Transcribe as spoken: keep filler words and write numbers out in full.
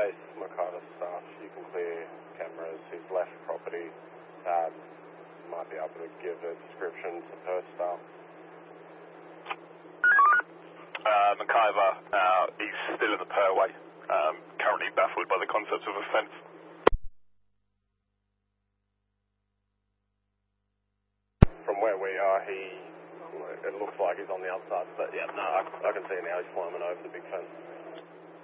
base Mercator staff, you can clear cameras. He's left property. Um, might be able to give a description to Perth staff. Uh, McIver, uh, he's still in the Purway, um, currently baffled by the concept of a fence. From where we are, he, it looks like he's on the outside, but yeah, no, I, I can see now he's climbing over the big fence.